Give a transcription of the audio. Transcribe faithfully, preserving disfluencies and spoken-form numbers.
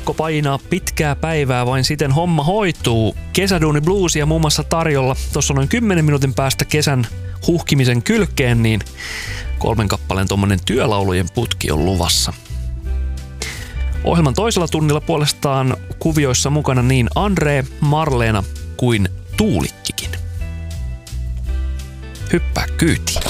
pakko painaa pitkää päivää, vain siten homma hoituu. Kesäduuni bluesia muun muassa tarjolla. Tuossa noin kymmenen minuutin päästä kesän huhkimisen kylkeen, niin kolmen kappaleen tommonen työlaulujen putki on luvassa. Ohjelman toisella tunnilla puolestaan kuvioissa mukana niin Andre, Marleena kuin Tuulikkikin. Hyppää kyytiin.